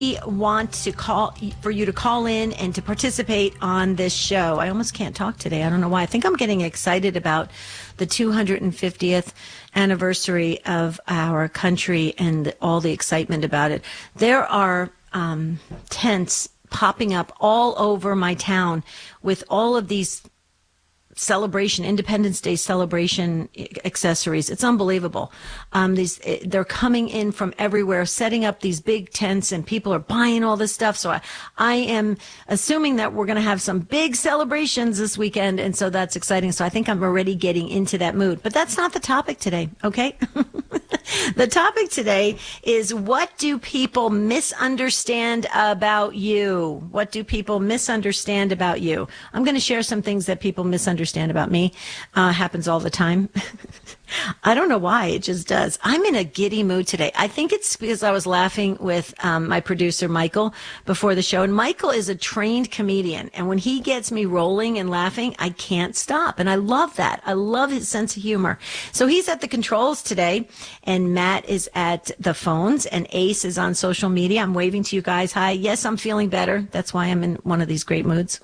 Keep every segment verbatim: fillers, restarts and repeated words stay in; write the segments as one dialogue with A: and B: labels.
A: We want to call for you to call in and to participate on this show. I almost can't talk today. I don't know why. I think I'm getting excited about the two hundred fiftieth anniversary of our country and all the excitement about it. There are um, tents popping up all over my town with all of these celebration, Independence Day celebration accessories. It's unbelievable. Um, these they're coming in from everywhere, setting up these big tents, and people are buying all this stuff. So I, I am assuming that we're going to have some big celebrations this weekend, and so that's exciting. So I think I'm already getting into that mood. But that's not the topic today, okay? The topic today is, what do people misunderstand about you? What do people misunderstand about you? I'm going to share some things that people misunderstand about me. Uh, happens all the time. I don't know why. It just does. I'm in a giddy mood today. I think it's because I was laughing with um, my producer, Michael, before the show. And Michael is a trained comedian. And when he gets me rolling and laughing, I can't stop. And I love that. I love his sense of humor. So he's at the controls today, and Matt is at the phones, and Ace is on social media. I'm waving to you guys. Hi. Yes, I'm feeling better. That's why I'm in one of these great moods.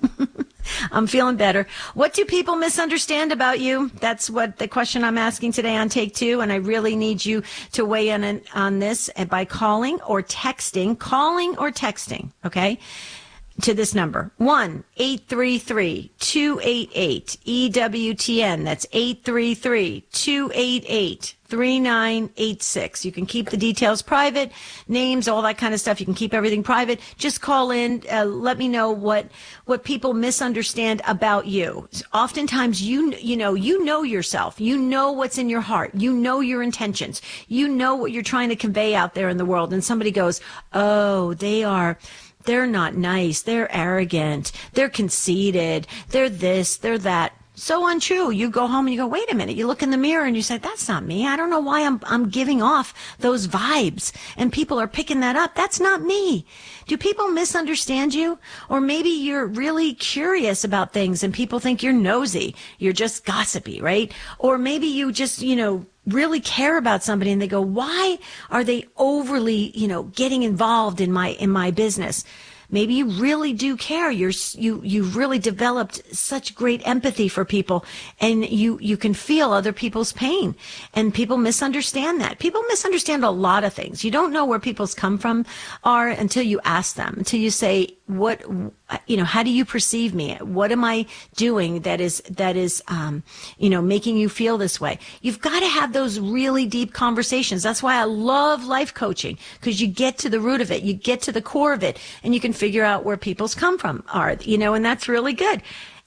A: I'm feeling better. What do people misunderstand about you? That's what the question I'm asking today on Take Two. And I really need you to weigh in on this by calling or texting, calling or texting, okay, to this number, one eight three three, two eight eight, E W T N. That's eight three three, two eight eight, three nine eight six. You can keep the details private, names, all that kind of stuff. You can keep everything private. Just call in. Uh, let me know what, what people misunderstand about you. Oftentimes, you, you know, you know yourself. You know what's in your heart. You know your intentions. You know what you're trying to convey out there in the world. And somebody goes, oh, they are... They're not nice. They're arrogant. They're conceited. They're this, they're that. So untrue. You go home and you go, wait a minute. You look in the mirror and you say, that's not me. I don't know why I'm I'm giving off those vibes. And people are picking that up. That's not me. Do people misunderstand you? Or maybe you're really curious about things and people think you're nosy. You're just gossipy, right? Or maybe you just, you know, really care about somebody and they go, why are they overly, you know, getting involved in my in my business? Maybe you really do care. You're, you, you've really developed such great empathy for people, and you, you can feel other people's pain, and people misunderstand that. People misunderstand a lot of things. You don't know where people's come from are until you ask them, until you say, what, you know, how do you perceive me? What am I doing that is, that is, um, you know, making you feel this way? You've got to have those really deep conversations. That's why I love life coaching, because you get to the root of it. You get to the core of it, and you can figure out where people's come from are, you know, and that's really good.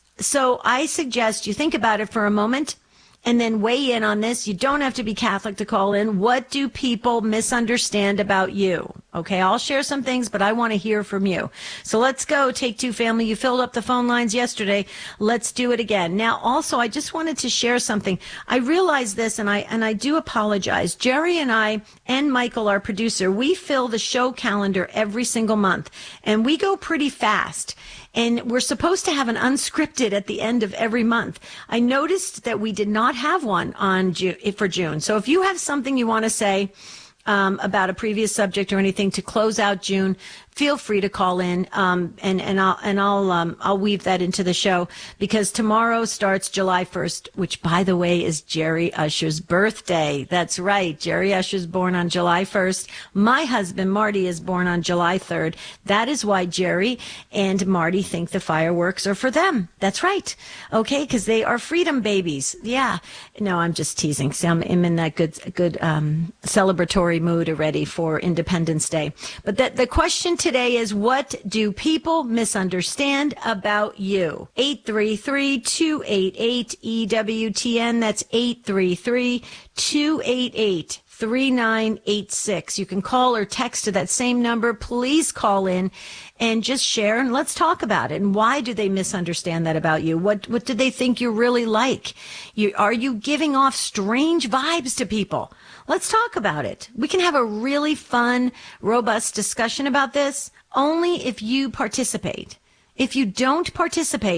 A: So I suggest you think about it for a moment and then weigh in on this. You don't have to be Catholic to call in. What do people misunderstand about you? Okay, I'll share some things, but I want to hear from you. So let's go. Take Two family. You filled up the phone lines yesterday. Let's do it again. Now, also, I just wanted to share something. I realize this, and I and I do apologize. Jerry and I and Michael, our producer, we fill the show calendar every single month, and we go pretty fast. And we're supposed to have an unscripted at the end of every month. I noticed that we did not have one on June, for June. So if you have something you want to say um, about a previous subject or anything to close out June, feel free to call in, um, and and I'll and I'll um, I'll weave that into the show, because tomorrow starts July first, which, by the way, is Jerry Usher's birthday. That's right, Jerry Usher's born on July first. My husband Marty is born on July third. That is why Jerry and Marty think the fireworks are for them. That's right, okay, because they are freedom babies. Yeah, no, I'm just teasing. See, I'm, I'm in that good good um, celebratory mood already for Independence Day. But that the question today is, what do people misunderstand about you? eight three three, two eight eight, E W T N. That's eight three three, two eight eight, three nine eight six. You can call or text to that same number. Please call in and just share, and let's talk about it. And why do they misunderstand that about you? What what do they think you're really like? You, are you giving off strange vibes to people? Let's talk about it. We can have a really fun, robust discussion about this only if you participate. If you don't participate,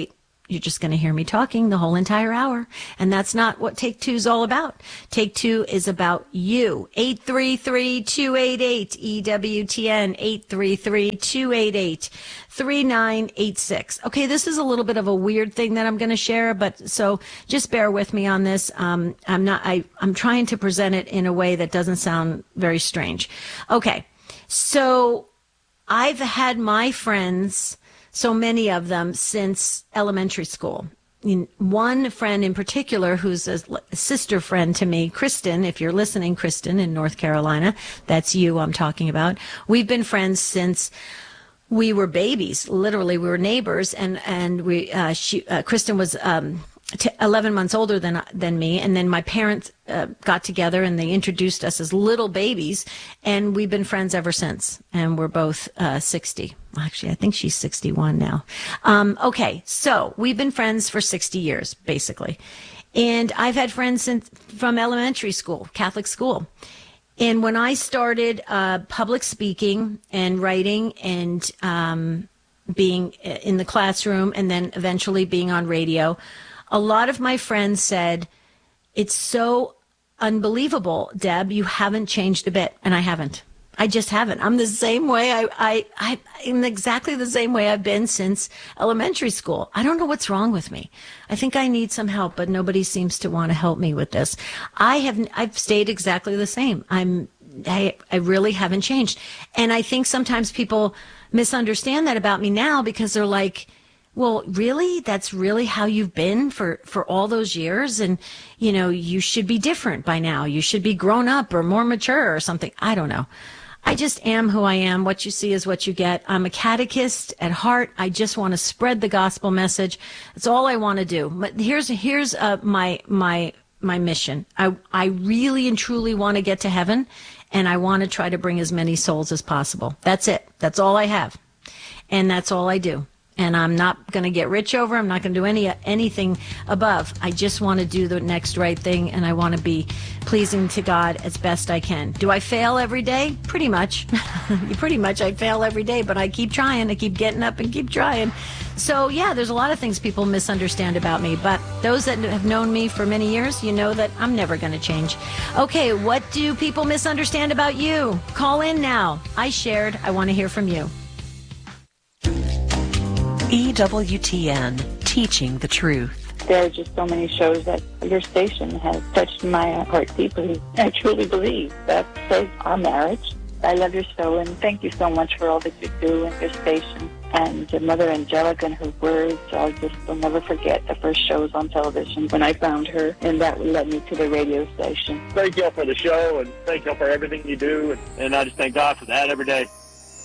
A: You're just going to hear me talking the whole entire hour. And that's not what Take Two is all about. Take Two is about you. eight three three, two eight eight, E W T N, eight three three, two eight eight, three nine eight six. Okay, this is a little bit of a weird thing that I'm going to share, but so just bear with me on this. Um, I'm not, I, I'm trying to present it in a way that doesn't sound very strange. Okay, so I've had my friends, so many of them, since elementary school. One friend in particular, who's a sister friend to me, Kristen, if you're listening, Kristen, in North Carolina, that's you I'm talking about. We've been friends since we were babies. Literally, we were neighbors, and and we uh, she uh, Kristen was um, t- eleven months older than than me, and then my parents uh, got together and they introduced us as little babies, and we've been friends ever since. And we're both uh, sixty. Actually, I think she's sixty-one now. Um, okay, so we've been friends for sixty years, basically, and I've had friends since from elementary school, Catholic school. And when I started uh, public speaking and writing and um, being in the classroom and then eventually being on radio, a lot of my friends said, it's so unbelievable, Deb, you haven't changed a bit. And I haven't. I just haven't. I'm the same way. I, I, I, I'm exactly the same way I've been since elementary school. I don't know what's wrong with me. I think I need some help, but nobody seems to want to help me with this. I have, I've stayed exactly the same. I'm, I, I really haven't changed. And I think sometimes people misunderstand that about me now because they're like, well, really? That's really how you've been for, for all those years? And, you know, you should be different by now. You should be grown up or more mature or something. I don't know. I just am who I am. What you see is what you get. I'm a catechist at heart. I just want to spread the gospel message. That's all I want to do. But here's here's uh, my my my mission. I I really and truly want to get to heaven, and I want to try to bring as many souls as possible. That's it. That's all I have, and that's all I do. And I'm not going to get rich over. I'm not going to do any anything above. I just want to do the next right thing, and I want to be pleasing to God as best I can. Do I fail every day? Pretty much. Pretty much I fail every day, but I keep trying. I keep getting up and keep trying. So, yeah, there's a lot of things people misunderstand about me, but those that have known me for many years, you know that I'm never going to change. Okay, what do people misunderstand about you? Call in now. I shared. I want to hear from you.
B: E W T N, Teaching the Truth.
C: There are just so many shows that your station has touched my heart deeply. I truly believe that saves our marriage. I love your show, and thank you so much for all that you do in your station. And your Mother Angelica and her words, I just will never forget the first shows on television when I found her, and that led me to the radio station.
D: Thank you all for the show, and thank you all for everything you do, and, and I just thank God for that every day.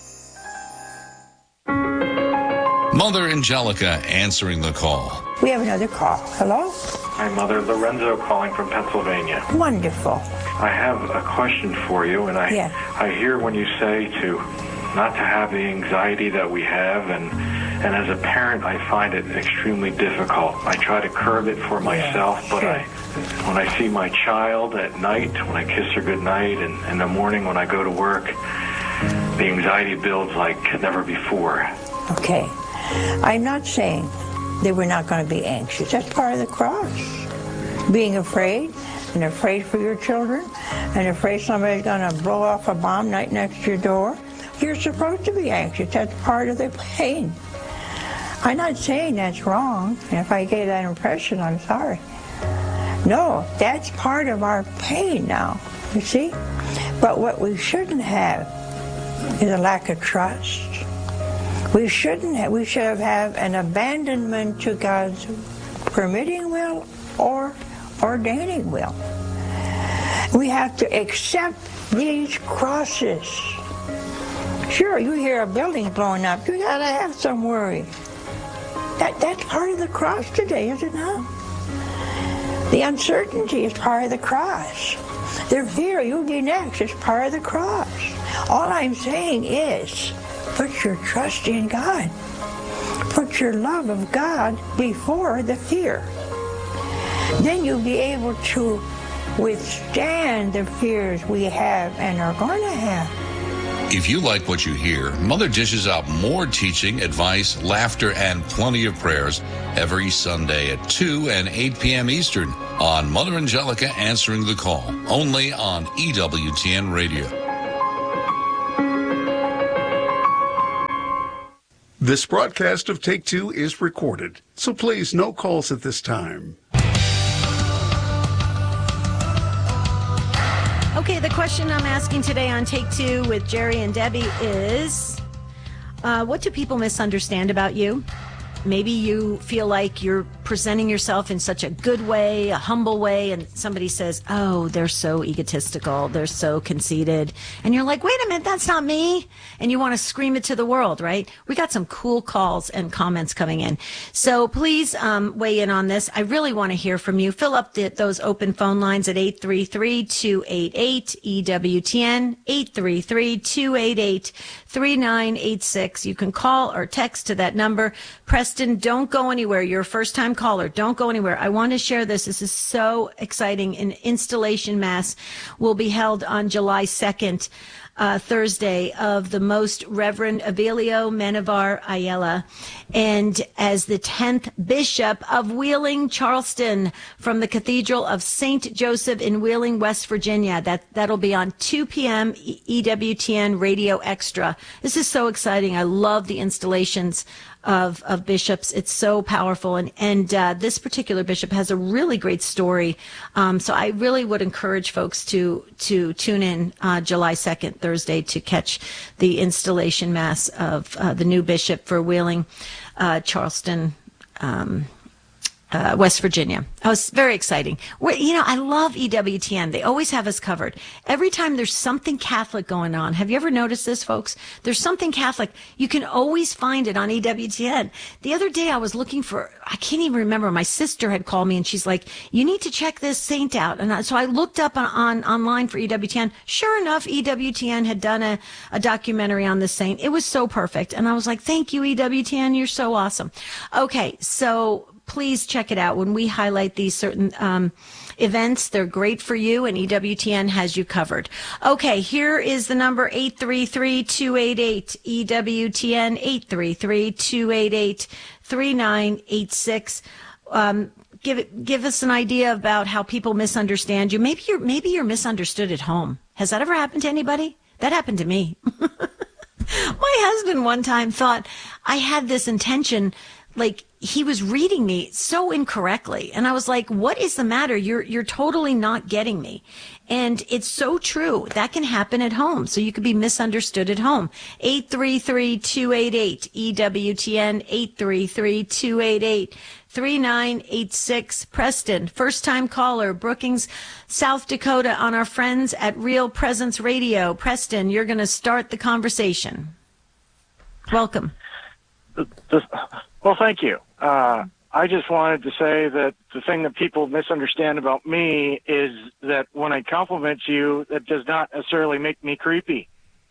E: Mother Angelica answering the call.
F: We have another call. Hello?
G: Hi, Mother. Lorenzo calling from Pennsylvania.
F: Wonderful.
G: I have a question for you, and I
F: yeah.
G: I hear when you say to not to have the anxiety that we have, and and as a parent, I find it extremely difficult. I try to curb it for myself,
F: yeah,
G: but
F: sure.
G: I when I see my child at night, when I kiss her goodnight, and in the morning when I go to work, the anxiety builds like never before.
F: Okay. I'm not saying that we're not going to be anxious. That's part of the cross. Being afraid, and afraid for your children, and afraid somebody's going to blow off a bomb right next to your door. You're supposed to be anxious. That's part of the pain. I'm not saying that's wrong. And if I gave that impression, I'm sorry. No, that's part of our pain now, you see? But what we shouldn't have is a lack of trust. We shouldn't have, we should have, have an abandonment to God's permitting will or ordaining will. We have to accept these crosses. Sure, you hear a building blowing up, you gotta have some worry. That, that's part of the cross today, is it not? The uncertainty is part of the cross. The fear, you'll be next, is part of the cross. All I'm saying is, put your trust in God. Put your love of God before the fear. Then you'll be able to withstand the fears we have and are going to have.
E: If you like what you hear, Mother dishes out more teaching, advice, laughter, and plenty of prayers every Sunday at two and eight p.m. Eastern on Mother Angelica Answering the Call, only on E W T N Radio.
H: This broadcast of Take Two is recorded, so please no calls at this time.
A: Okay, the question I'm asking today on Take Two with Jerry and Debbie is, uh, what do people misunderstand about you? Maybe you feel like you're presenting yourself in such a good way, a humble way, and somebody says, oh, they're so egotistical, they're so conceited. And you're like, wait a minute, that's not me. And you want to scream it to the world, right? We got some cool calls and comments coming in. So please um, weigh in on this. I really want to hear from you. Fill up the, those open phone lines at eight three three, two eight eight, E W T N, eight three three, two eight eight, three nine eight six. You can call or text to that number. Preston, don't go anywhere. You're a first-time caller. Don't go anywhere. I want to share this. This is so exciting. An installation mass will be held on July second, uh, Thursday, of the Most Reverend Avelio Menevar Ayala, and as the tenth Bishop of Wheeling, Charleston, from the Cathedral of Saint Joseph in Wheeling, West Virginia. That, that'll be on two p.m. E W T N Radio Extra. This is so exciting. I love the installations of of bishops. It's so powerful, and and uh, this particular bishop has a really great story. Um, so I really would encourage folks to to tune in uh, July second, Thursday, to catch the installation mass of uh, the new bishop for Wheeling, uh, Charleston, um, Uh, West Virginia. Oh, it's very exciting. We're, you know, I love E W T N. They always have us covered. Every time there's something Catholic going on, have you ever noticed this, folks? There's something Catholic. You can always find it on E W T N. The other day I was looking for, I can't even remember, my sister had called me and she's like, you need to check this saint out. And I, so I looked up on, on online for E W T N. Sure enough, E W T N had done a, a documentary on this saint. It was so perfect. And I was like, thank you, E W T N. You're so awesome. Okay, so please check it out. When we highlight these certain um, events, they're great for you, and E W T N has you covered. Okay, here is the number, eight three three, two eight eight, E W T N, eight three three, two eight eight, three nine eight six. Um, give it, give us an idea about how people misunderstand you. Maybe you're, maybe you're misunderstood at home. Has that ever happened to anybody? That happened to me. My husband one time thought I had this intention, like he was reading me so incorrectly. And I was like, what is the matter? You're, you're totally not getting me. And it's so true. That can happen at home. So you could be misunderstood at home. eight three three, two eight eight, E W T N, eight three three, two eight eight, three nine eight six. Preston, first time caller, Brookings, South Dakota, on our friends at Real Presence Radio. Preston, you're going to start the conversation. Welcome.
I: Well, thank you. Uh, I just wanted to say that the thing that people misunderstand about me is that when I compliment you, that does not necessarily make me creepy.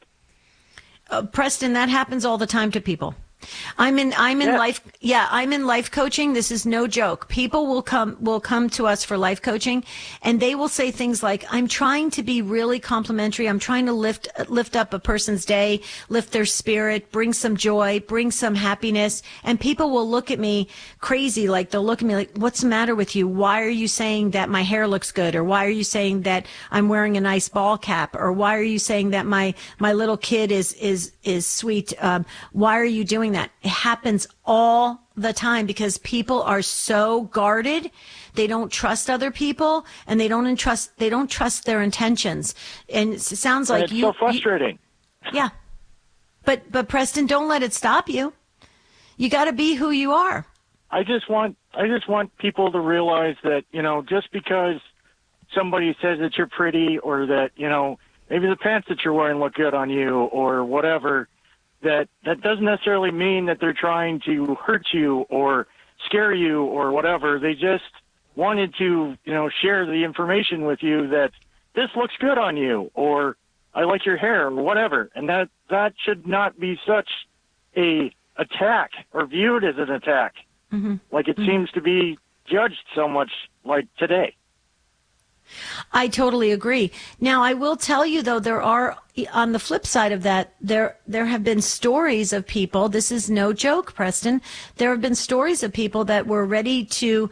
A: Uh, Preston, that happens all the time to people. I'm in, I'm in
I: yeah.
A: life. Yeah, I'm in life coaching. This is no joke. People will come, will come to us for life coaching, and they will say things like, I'm trying to be really complimentary. I'm trying to lift, lift up a person's day, lift their spirit, bring some joy, bring some happiness. And people will look at me crazy. Like they'll look at me like, what's the matter with you? Why are you saying that my hair looks good? Or why are you saying that I'm wearing a nice ball cap? Or why are you saying that my, my little kid is, is, is sweet? Um, why are you doing that? It happens all the time because people are so guarded. They don't trust other people, and they don't entrust, they don't trust their intentions. And it sounds like
I: and it's
A: you.
I: so frustrating.
A: You, yeah. But, but Preston, don't let it stop you. You got to be who you are.
I: I just want, I just want people to realize that, you know, just because somebody says that you're pretty, or that, you know, maybe the pants that you're wearing look good on you, or whatever, that that doesn't necessarily mean that they're trying to hurt you or scare you or whatever. They just wanted to, you know, share the information with you that this looks good on you, or I like your hair, or whatever. And that that should not be such a attack or viewed as an attack, mm-hmm. like it mm-hmm. seems to be judged so much like today.
A: I totally agree. Now, I will tell you, though, there are, on the flip side of that, there there have been stories of people, this is no joke, Preston, there have been stories of people that were ready to,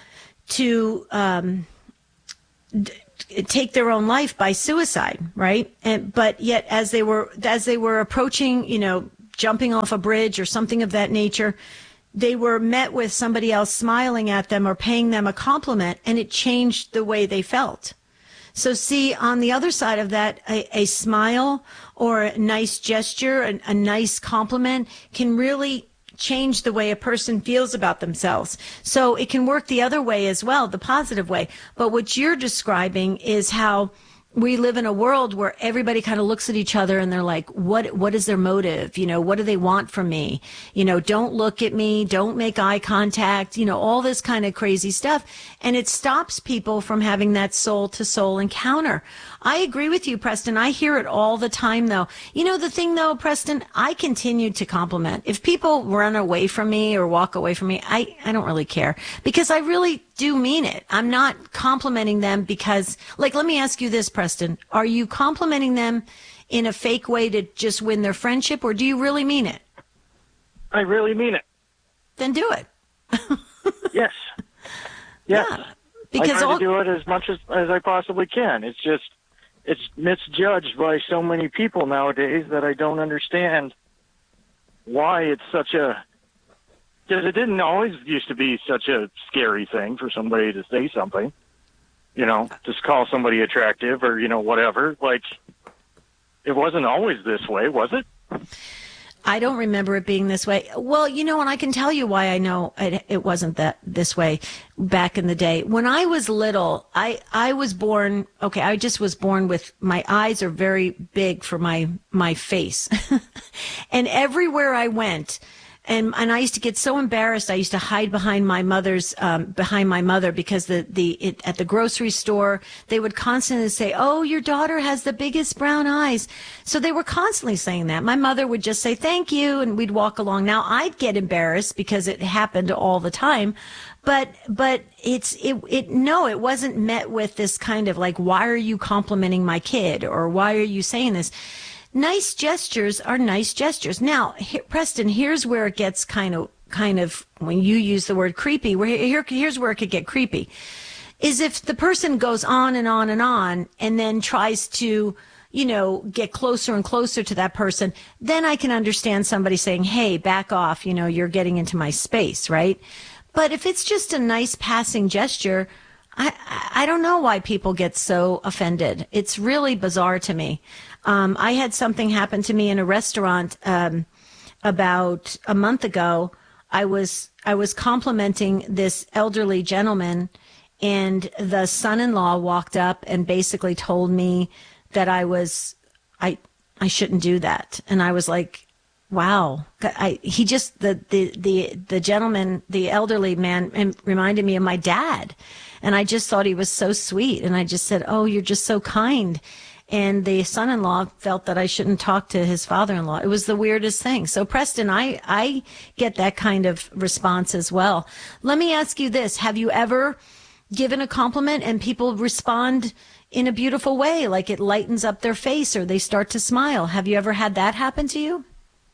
A: to um, d- take their own life by suicide, right? And but yet, as they were as they were approaching, you know, jumping off a bridge or something of that nature, they were met with somebody else smiling at them or paying them a compliment, and it changed the way they felt. So see, on the other side of that, a, a smile or a nice gesture, a, a nice compliment can really change the way a person feels about themselves. So it can work the other way as well, the positive way. But what you're describing is how we live in a world where everybody kind of looks at each other and they're like, what, what is their motive? You know, what do they want from me? You know, don't look at me. Don't make eye contact, you know, all this kind of crazy stuff. And it stops people from having that soul to soul encounter. I agree with you, Preston. I hear it all the time, though. You know, the thing, though, Preston, I continue to compliment. If people run away from me or walk away from me, I, I don't really care because I really do mean it. I'm not complimenting them because, like, let me ask you this, Preston. Are you complimenting them in a fake way to just win their friendship, or do you really mean it?
I: I really mean it.
A: Then do it.
I: Yes. Yes.
A: Yeah, because
I: I try
A: all...
I: to do it as much as, as I possibly can. It's just, it's misjudged by so many people nowadays that I don't understand why it's such a, because it didn't always used to be such a scary thing for somebody to say something, you know, just call somebody attractive or, you know, whatever. Like, it wasn't always this way, was it?
A: I don't remember it being this way. Well, you know, and I can tell you why I know it, it wasn't that this way back in the day. When I was little, I, I was born, okay, I just was born with, my eyes are very big for my, my face. And everywhere I went, And and I used to get so embarrassed. I used to hide behind my mother's um, behind my mother because the the it, at the grocery store they would constantly say, "Oh, your daughter has the biggest brown eyes." So they were constantly saying that. My mother would just say, "Thank you," and we'd walk along. Now I'd get embarrassed because it happened all the time, but but it's it it no, it wasn't met with this kind of like, "Why are you complimenting my kid?" or "Why are you saying this?" Nice gestures are nice gestures. Now, here, Preston, here's where it gets kind of, kind of, when you use the word creepy, where here, here's where it could get creepy, is if the person goes on and on and on and then tries to, you know, get closer and closer to that person, then I can understand somebody saying, "Hey, back off, you know, you're getting into my space," right? But if it's just a nice passing gesture, I, I don't know why people get so offended. It's really bizarre to me. Um, I had something happen to me in a restaurant um, about a month ago. I was I was complimenting this elderly gentleman, and the son-in-law walked up and basically told me that I was I I shouldn't do that, and I was like, wow. I, he just the, the the the gentleman, the elderly man, reminded me of my dad, and I just thought he was so sweet, and I just said, "Oh, you're just so kind." And the son-in-law felt that I shouldn't talk to his father-in-law. It was the weirdest thing. So, Preston, I, I get that kind of response as well. Let me ask you this. Have you ever given a compliment and people respond in a beautiful way, like it lightens up their face or they start to smile? Have you ever had that happen to you?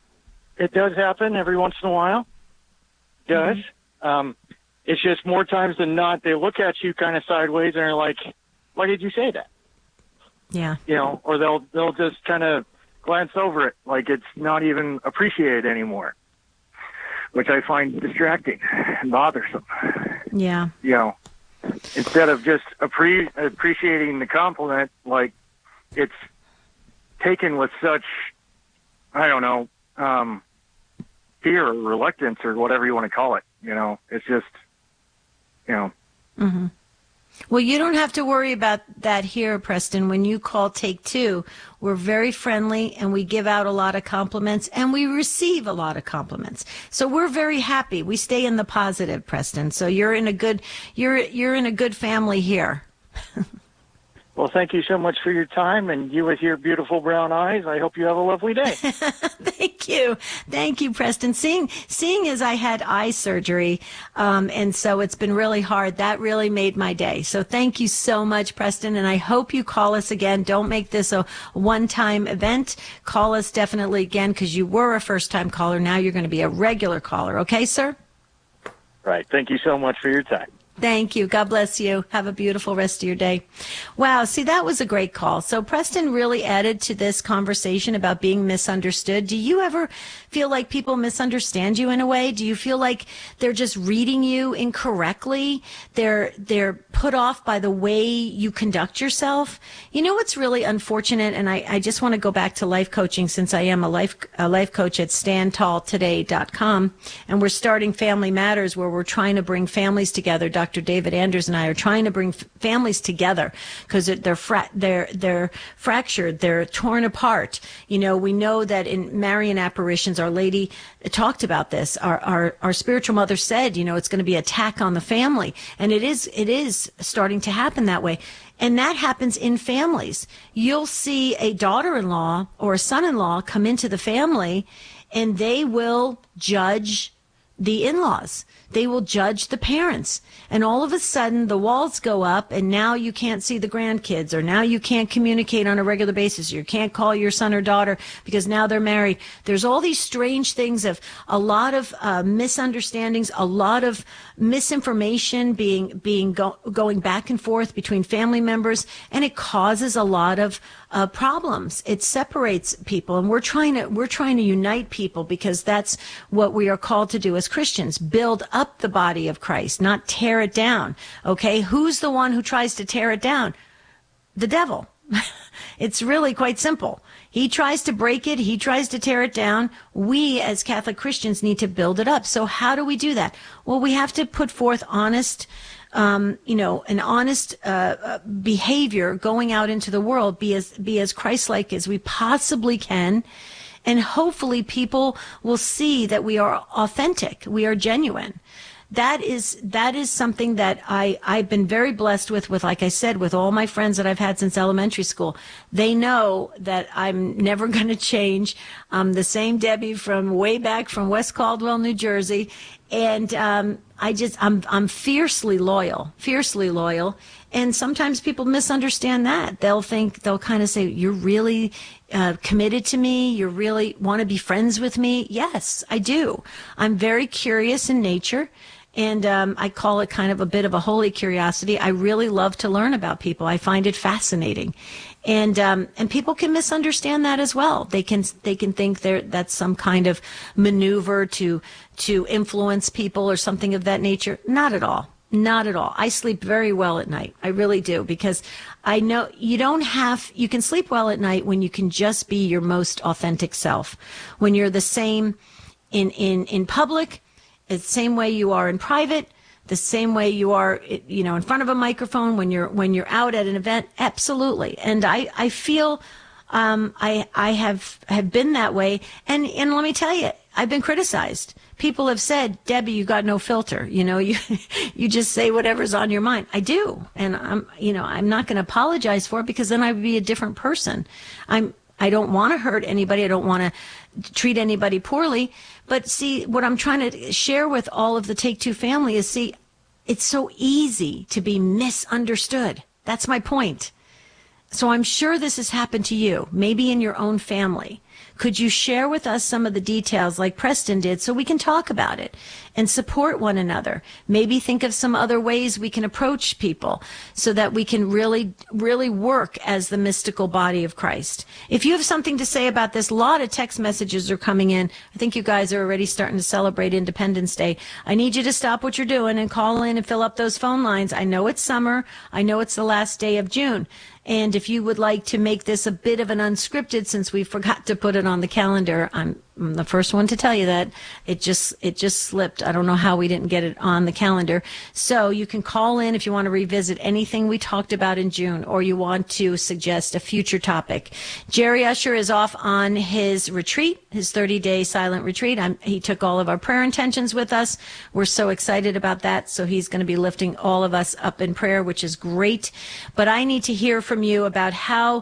I: It does happen every once in a while. It does. Mm-hmm. Um, it's just more times than not, they look at you kind of sideways and are like, "Why did you say that?"
A: Yeah.
I: You know, or they'll they'll just kind of glance over it like it's not even appreciated anymore, which I find distracting and bothersome.
A: Yeah.
I: You know, instead of just appre- appreciating the compliment, like it's taken with such, I don't know, um, fear or reluctance or whatever you want to call it. You know, it's just, you know.
A: Mm-hmm. Well, you don't have to worry about that here, Preston. When you call Take Two, we're very friendly and we give out a lot of compliments and we receive a lot of compliments. So we're very happy. We stay in the positive, Preston. So you're in a good, you're, you're in a good family here.
I: Well, thank you so much for your time, and you with your beautiful brown eyes. I hope you have a lovely day.
A: Thank you. Thank you, Preston. Seeing, seeing as I had eye surgery, um, and so it's been really hard, that really made my day. So thank you so much, Preston, and I hope you call us again. Don't make this a one-time event. Call us definitely again, because you were a first-time caller. Now you're going to be a regular caller. Okay, sir?
I: Right. Thank you so much for your time.
A: Thank you. God bless you. Have a beautiful rest of your day. Wow. See, that was a great call. So Preston really added to this conversation about being misunderstood. Do you ever feel like people misunderstand you in a way? Do you feel like they're just reading you incorrectly? They're, they're put off by the way you conduct yourself? You know what's really unfortunate? And I, I just want to go back to life coaching, since I am a life, a life coach at stand tall today dot com. And we're starting Family Matters, where we're trying to bring families together. Doctor David Anders and I are trying to bring f- families together, because they're fra- they're they're fractured, they're torn apart. You know, we know that in Marian apparitions, Our Lady talked about this. Our our our spiritual mother said, you know, it's going to be an attack on the family, and it is it is starting to happen that way. And that happens in families. You'll see a daughter-in-law or a son-in-law come into the family, and they will judge the in-laws. They will judge the parents. And all of a sudden, the walls go up, and now you can't see the grandkids, or now you can't communicate on a regular basis. You can't call your son or daughter because now they're married. There's all these strange things of a lot of uh, misunderstandings, a lot of misinformation being being go- going back and forth between family members, and it causes a lot of uh, problems. It separates people, and we're trying to we're trying to unite people, because that's what we are called to do as Christians: build up the body of Christ, not tear it down. Okay, who's the one who tries to tear it down? The devil. It's really quite simple. He tries to break it. He tries to tear it down. We as Catholic Christians need to build it up. So how do we do that? Well, we have to put forth honest, um, you know, an honest uh, behavior going out into the world, be as, be as Christ-like as we possibly can. And hopefully people will see that we are authentic. We are genuine. That is, that is something that I, I've been very blessed with, with, like I said, with all my friends that I've had since elementary school. They know that I'm never going to change. I'm the same Debbie from way back from West Caldwell, New Jersey. And, um, I just, I'm, I'm fiercely loyal, fiercely loyal. And sometimes people misunderstand that. They'll think, they'll kind of say, you're really uh, committed to me? You really want to be friends with me? Yes, I do. I'm very curious in nature. And um, I call it kind of a bit of a holy curiosity. I really love to learn about people. I find it fascinating. And um, and people can misunderstand that as well. They can they can think there that's some kind of maneuver to to influence people or something of that nature. Not at all. Not at all. I sleep very well at night. I really do, because I know you don't have, you can sleep well at night when you can just be your most authentic self. When you're the same in, in, in public, the same way you are in private, the same way you are, you know, in front of a microphone, when you're, when you're out at an event. Absolutely. And I, I feel, um, I, I have, have been that way. And, and let me tell you, I've been criticized. People have said, Debbie, you got no filter. You know, you, you just say whatever's on your mind. I do. And I'm, you know, I'm not going to apologize for it, because then I would be a different person. I'm, I don't want to hurt anybody. I don't want to treat anybody poorly. But see, what I'm trying to share with all of the Take Two family is, see, it's so easy to be misunderstood. That's my point. So I'm sure this has happened to you, maybe in your own family. Could you share with us some of the details like Preston did, so we can talk about it and support one another? Maybe think of some other ways we can approach people so that we can really, really work as the mystical body of Christ. If you have something to say about this, a lot of text messages are coming in. I think you guys are already starting to celebrate Independence Day. I need you to stop what you're doing and call in and fill up those phone lines. I know it's summer. I know it's the last day of June. And if you would like to make this a bit of an unscripted, since we forgot to put put it on the calendar. I'm, I'm the first one to tell you that. It just it just slipped. I don't know how we didn't get it on the calendar. So you can call in if you want to revisit anything we talked about in June, or you want to suggest a future topic. Jerry Usher is off on his retreat, his thirty-day silent retreat. I'm, he took all of our prayer intentions with us. We're so excited about that. So he's going to be lifting all of us up in prayer, which is great. But I need to hear from you about how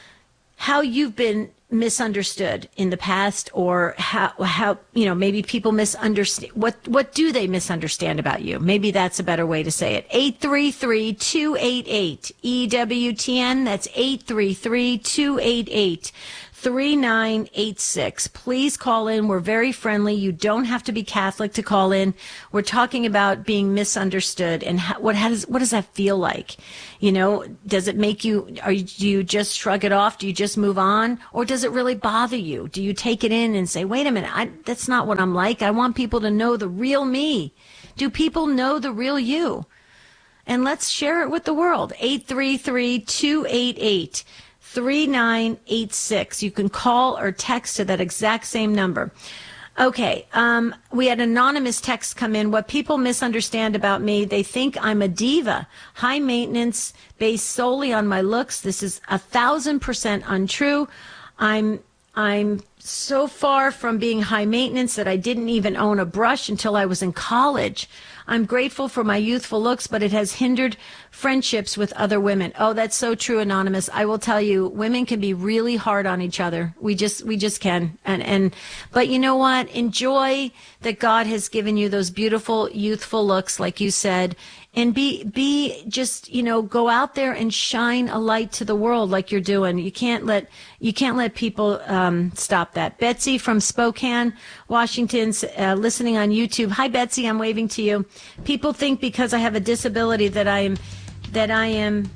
A: how you've been misunderstood in the past, or how, how, you know, maybe people misunderstand. What, what do they misunderstand about you? Maybe that's a better way to say it. eight three three, two eight eight, E W T N. That's eight three three, two eight eight, three nine eight six. Please call in. We're very friendly. You don't have to be Catholic to call in. We're talking about being misunderstood, and how, what has, what does that feel like? You know, does it make you, are you, do you just shrug it off? Do you just move on? Or does it really bother you? Do you take it in and say, wait a minute, I, that's not what I'm like. I want people to know the real me. Do people know the real you? And let's share it with the world. eight three three, two eight eight, three nine eight six. You can call or text to that exact same number. Okay, um, we had anonymous text come in. What people misunderstand about me, they think I'm a diva, high maintenance, based solely on my looks. This is a thousand percent untrue. I'm I'm so far from being high maintenance that I didn't even own a brush until I was in college. I'm grateful for my youthful looks, but it has hindered friendships with other women. Oh, that's so true, Anonymous. I will tell you, women can be really hard on each other. We just, we just can. And, and, but you know what? Enjoy that God has given you those beautiful, youthful looks, like you said, and be, be just, you know, go out there and shine a light to the world like you're doing. You can't let, you can't let people, um, stop that. Betsy from Spokane, Washington, uh, listening on YouTube. Hi, Betsy. I'm waving to you. People think because I have a disability that I am, that I am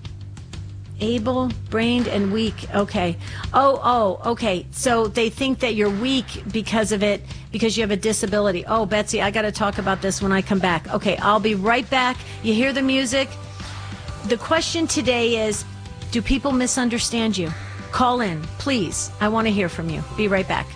A: able-brained and weak. Okay. Oh, oh, okay. So they think that you're weak because of it, because you have a disability. Oh, Betsy, I got to talk about this when I come back. Okay, I'll be right back. You hear the music? The question today is, do people misunderstand you? Call in, please. I want to hear from you. Be right back.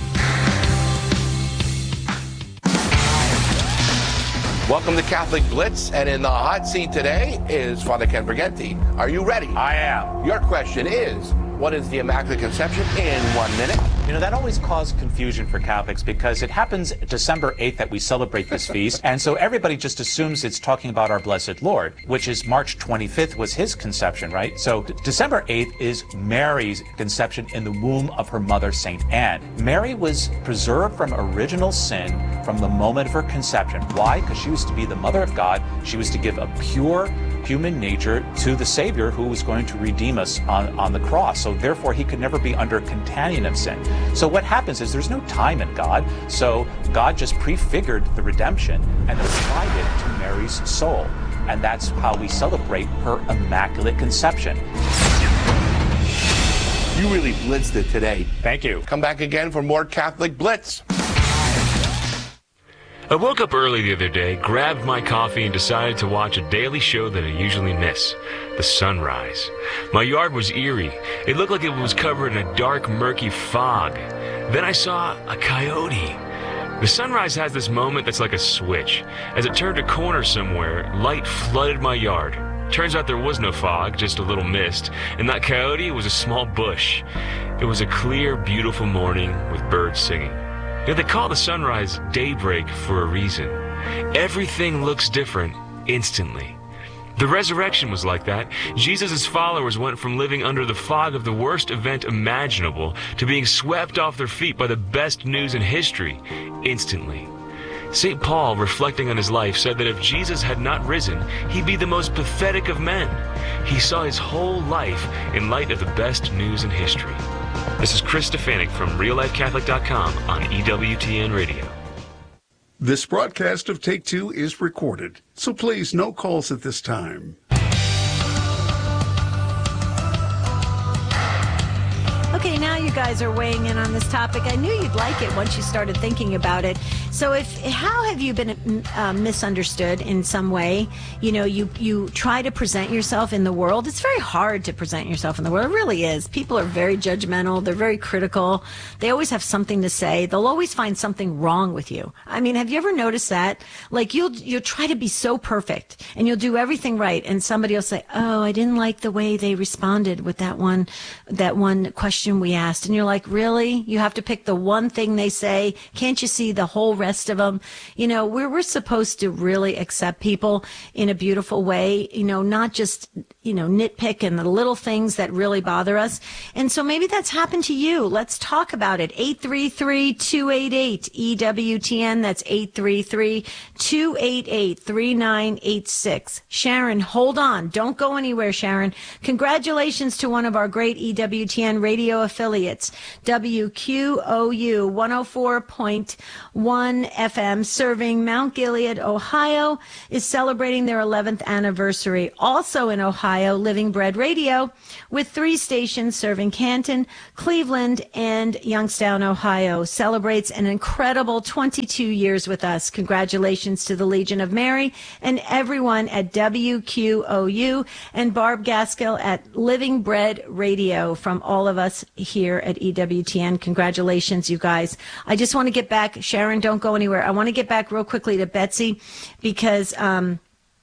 J: Welcome to Catholic Blitz, and in the hot seat today is Father Ken Briganti. Are you ready?
K: I am.
J: Your question is, what is the Immaculate Conception in one minute?
K: You know, that always caused confusion for Catholics because it happens December eighth that we celebrate this feast, and so everybody just assumes it's talking about our Blessed Lord, which is March twenty-fifth was his conception, right? So December eighth is Mary's conception in the womb of her mother, Saint Anne. Mary was preserved from original sin from the moment of her conception. Why? Because she was to be the mother of God. She was to give a pure human nature to the Savior who was going to redeem us on, on the cross. So therefore, he could never be under contagion of sin. So what happens is there's no time in God. So God just prefigured the redemption and applied it to Mary's soul. And that's how we celebrate her Immaculate Conception.
J: You really blitzed it today.
K: Thank you.
J: Come back again for more Catholic Blitz.
L: I woke up early the other day, grabbed my coffee, and decided to watch a daily show that I usually miss, The Sunrise. My yard was eerie. It looked like it was covered in a dark, murky fog. Then I saw a coyote. The sunrise has this moment that's like a switch. As it turned a corner somewhere, light flooded my yard. Turns out there was no fog, just a little mist, and that coyote was a small bush. It was a clear, beautiful morning with birds singing. You know, they call the sunrise daybreak for a reason. Everything looks different instantly. The resurrection was like that. Jesus' followers went from living under the fog of the worst event imaginable to being swept off their feet by the best news in history instantly. Saint Paul, reflecting on his life, said that if Jesus had not risen, he'd be the most pathetic of men. He saw his whole life in light of the best news in history. This is Chris Stefanik from real life catholic dot com on E W T N Radio.
H: This broadcast of Take Two is recorded, so please no calls at this time.
A: Okay, now you guys are weighing in on this topic. I knew you'd like it once you started thinking about it. So if how have you been uh, misunderstood in some way? You know, you, you try to present yourself in the world. It's very hard to present yourself in the world. It really is. People are very judgmental. They're very critical. They always have something to say. They'll always find something wrong with you. I mean, have you ever noticed that? Like you'll, you'll try to be so perfect and you'll do everything right. And somebody will say, oh, I didn't like the way they responded with that one, that one question we asked. And you're like, really? You have to pick the one thing they say. Can't you see the whole rest of them? You know, we're, we're supposed to really accept people in a beautiful way, you know, not just, you know, nitpick and the little things that really bother us. And so maybe that's happened to you. Let's talk about it. eight three three, two eight eight, E W T N. That's eight three three, two eight eight, three nine eight six. Sharon, hold on. Don't go anywhere, Sharon. Congratulations to one of our great E W T N radio affiliates, W Q O U one oh four point one F M, serving Mount Gilead, Ohio, is celebrating their eleventh anniversary. Also in Ohio, Living Bread Radio, with three stations serving Canton, Cleveland, and Youngstown, Ohio, celebrates an incredible twenty-two years with us. Congratulations to the Legion of Mary and everyone at W Q O U and Barb Gaskill at Living Bread Radio. From all of us here at E W T N, congratulations, you guys. I just want to get back, Sharon, don't go anywhere. I want to get back real quickly to Betsy because um,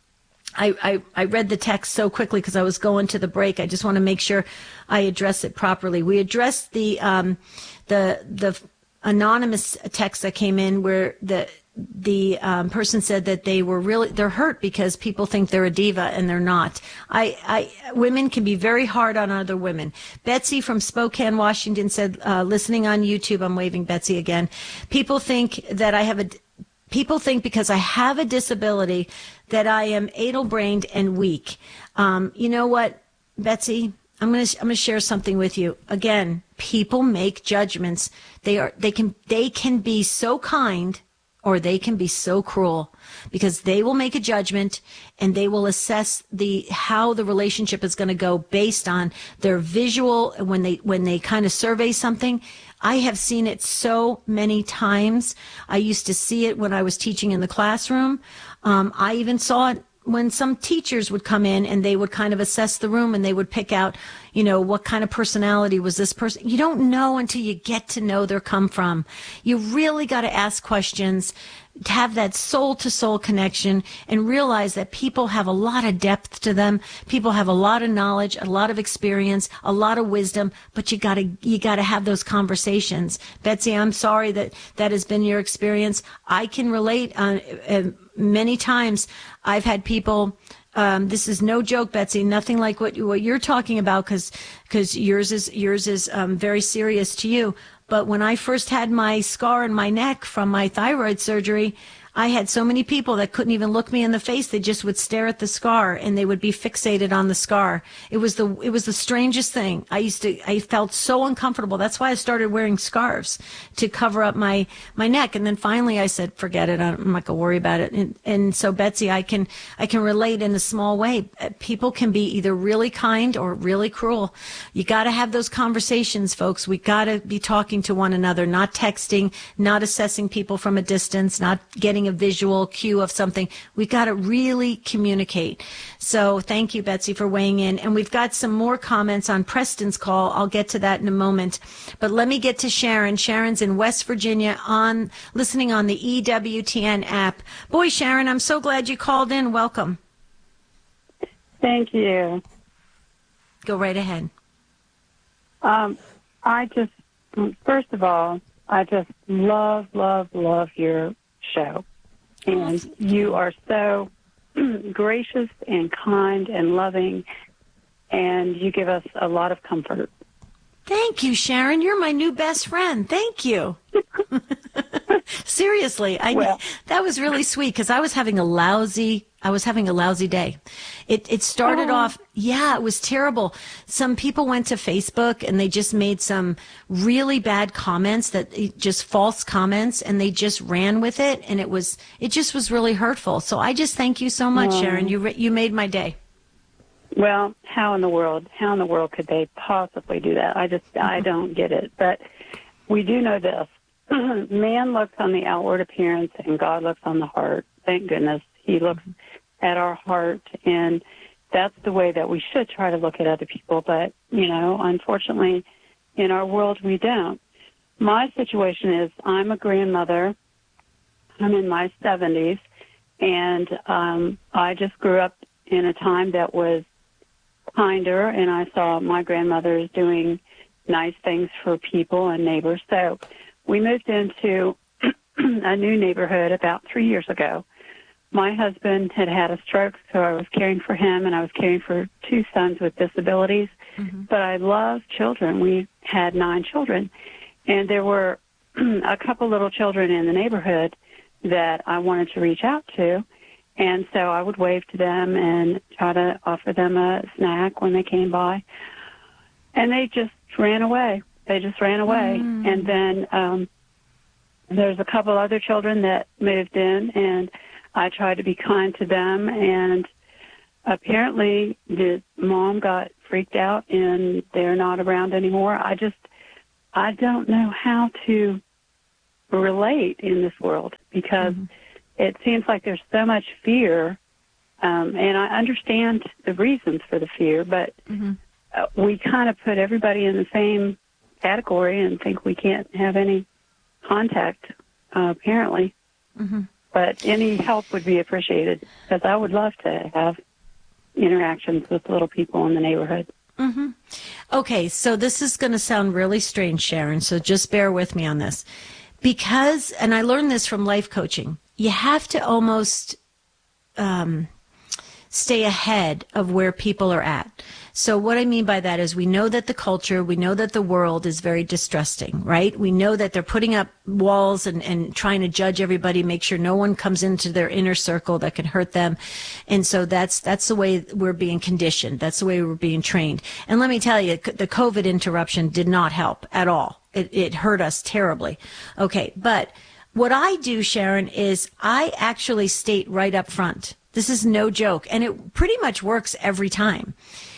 A: I, I, I read the text so quickly because I was going to the break. I just want to make sure I address it properly. We addressed the um, the the anonymous text that came in where the the um, person said that they were really, they're hurt because people think they're a diva and they're not. I, I, women can be very hard on other women. Betsy from Spokane, Washington said, uh, listening on YouTube, I'm waving Betsy again. People think that I have a, people think because I have a disability that I am addle-brained and weak. Um, you know what, Betsy? I'm going to, I'm going to share something with you. Again, people make judgments. They are, they can, they can be so kind or they can be so cruel because they will make a judgment and they will assess the how the relationship is going to go based on their visual when they when they kind of survey something. I have seen it so many times. I used to see it when I was teaching in the classroom. Um, I even saw it when some teachers would come in and they would kind of assess the room and they would pick out, you know, what kind of personality was this person. You don't know until you get to know their come from. You really got to ask questions, to have that soul to soul connection and realize that people have a lot of depth to them. People have a lot of knowledge, a lot of experience, a lot of wisdom, but you got to, you got to have those conversations. Betsy, I'm sorry that that has been your experience. I can relate uh, uh, many times. I've had people, um, this is no joke, Betsy, nothing like what, what you're talking about because, because yours is, yours is, um, very serious to you. But when I first had my scar in my neck from my thyroid surgery, I had so many people that couldn't even look me in the face. They just would stare at the scar and they would be fixated on the scar. It was the, it was the strangest thing. I used to, I felt so uncomfortable. That's why I started wearing scarves to cover up my, my neck. And then finally I said, forget it. I'm not going to worry about it. And, and so Betsy, I can, I can relate in a small way. People can be either really kind or really cruel. You got to have those conversations, folks. We got to be talking to one another, not texting, not assessing people from a distance, not getting a visual cue of something. We got to really communicate. So thank you, Betsy, for weighing in. And we've got some more comments on Preston's call. I'll get to that in a moment. But let me get to Sharon. Sharon's in West Virginia on listening on the E W T N app. Boy, Sharon, I'm so glad you called in. Welcome.
C: Thank you.
A: Go right ahead.
C: Um, I just, first of all, I just love, love, love your show. And you are so gracious and kind and loving, and you give us a lot of comfort.
A: Thank you, Sharon. You're my new best friend. Thank you. Seriously, I well, that was really sweet because I was having a lousy I was having a lousy day. It it started oh. off, yeah, it was terrible. Some people went to Facebook and they just made some really bad comments, that just false comments, and they just ran with it, and it was it just was really hurtful. So I just thank you so much, oh. Sharon. You you made my day.
C: Well, how in the world, how in the world could they possibly do that? I just, I don't get it. But we do know this.
M: man looks on the outward appearance and God looks on the heart. Thank goodness he looks at our heart, and that's the way that we should try to look at other people. But, you know, unfortunately, in our world, we don't. My situation is I'm a grandmother. I'm in my seventies, and um, I just grew up in a time that was kinder, and I saw my grandmothers doing nice things for people and neighbors. So we moved into a new neighborhood about three years ago. My husband had had a stroke, so I was caring for him, and I was caring for two sons with disabilities. Mm-hmm. But I love children. We had nine children, and there were a couple little children in the neighborhood that I wanted to reach out to. And so I would wave to them and try to offer them a snack when they came by. And they just ran away. They just ran away. Mm. And then um, there's a couple other children that moved in, and I tried to be kind to them. And apparently the mom got freaked out, and they're not around anymore. I just, I don't know how to relate in this world, because mm-hmm. it seems like there's so much fear, um, and I understand the reasons for the fear, but mm-hmm. uh, we kind of put everybody in the same category and think we can't have any contact, uh, apparently. Mm-hmm. But any help would be appreciated, because I would love to have interactions with little people in the neighborhood.
A: Mm-hmm. Okay, so this is going to sound really strange, Sharon, so just bear with me on this. Because, and I learned this from life coaching, you have to almost um, stay ahead of where people are at. So what I mean by that is we know that the culture, we know that the world is very distrusting, right? We know that they're putting up walls and, and trying to judge everybody, make sure no one comes into their inner circle that can hurt them. And so that's that's the way we're being conditioned. That's the way we're being trained. And let me tell you, the COVID interruption did not help at all. It, it hurt us terribly. Okay, but what I do, Sharon, is I actually state right up front. This is no joke, and it pretty much works every time.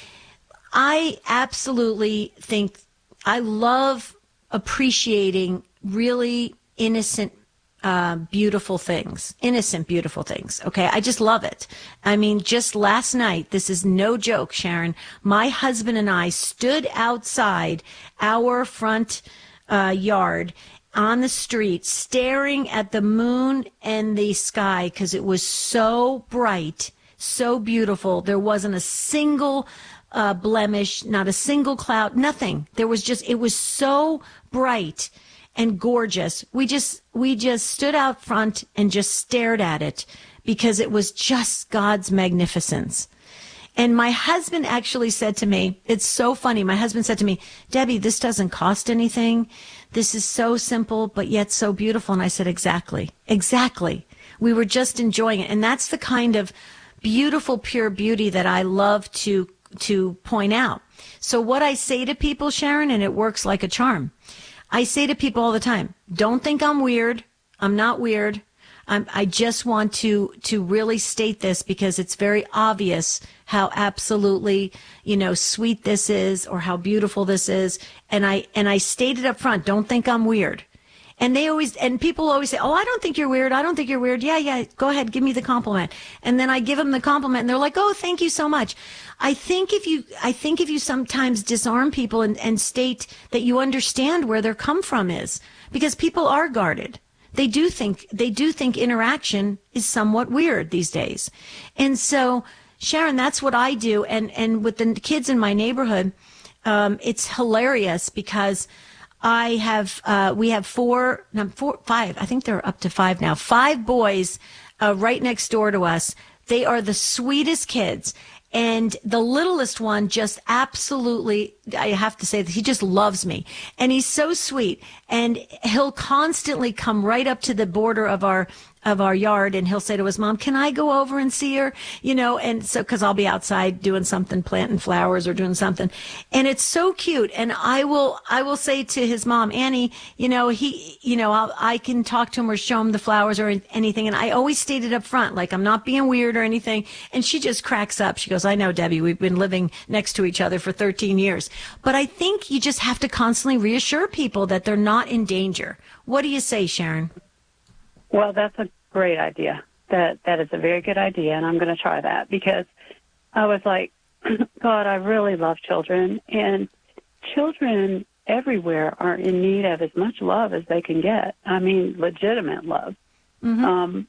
A: I absolutely think I love appreciating really innocent, uh, beautiful things, innocent, beautiful things. Okay. I just love it. I mean, just last night, this is no joke, Sharon, my husband and I stood outside our front, uh, yard on the street staring at the moon and the sky because it was so bright, so beautiful. There wasn't a single Uh, blemish, not a single cloud, nothing. There was just, it was so bright and gorgeous. We just, we just stood out front and just stared at it because it was just God's magnificence. And my husband actually said to me, it's so funny. My husband said to me, Debbie, this doesn't cost anything. This is so simple, but yet so beautiful. And I said, exactly, exactly. We were just enjoying it. And that's the kind of beautiful, pure beauty that I love to to point out. So what I say to people, Sharon, and it works like a charm, I say to people all the time, don't think I'm weird. I'm not weird. I'm, I just want to, to really state this because it's very obvious how absolutely, you know, sweet this is or how beautiful this is. And I, and I state it up front. Don't think I'm weird. And they always, and people always say, oh, I don't think you're weird. I don't think you're weird. Yeah, yeah, go ahead. Give me the compliment. And then I give them the compliment and they're like, oh, thank you so much. I think if you, I think if you sometimes disarm people and, and state that you understand where their come from is, because people are guarded. They do think, they do think interaction is somewhat weird these days. And so, Sharon, that's what I do. And, and with the kids in my neighborhood, um, it's hilarious because I have, uh, we have four, no, four, five, I think they're up to five now, five boys, uh, right next door to us. They are the sweetest kids. And the littlest one just absolutely, I have to say that he just loves me. And he's so sweet. And he'll constantly come right up to the border of our, of our yard, and he'll say to his mom, can I go over and see her? You know, and so, cause I'll be outside doing something, planting flowers or doing something. And it's so cute. And I will, I will say to his mom, Annie, you know, he, you know, I'll, I can talk to him or show him the flowers or anything. And I always stated up front, like, I'm not being weird or anything. And she just cracks up. She goes, I know, Debbie, we've been living next to each other for thirteen years. But I think you just have to constantly reassure people that they're not in danger. What do you say, Sharon?
M: Well, that's a great idea. That that is a very good idea, and I'm going to try that because I was like, God, I really love children, and children everywhere are in need of as much love as they can get. I mean, legitimate love. Mm-hmm. Um,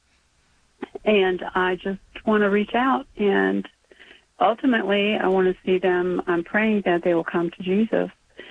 M: and I just want to reach out, and ultimately, I want to see them. I'm praying that they will come to Jesus.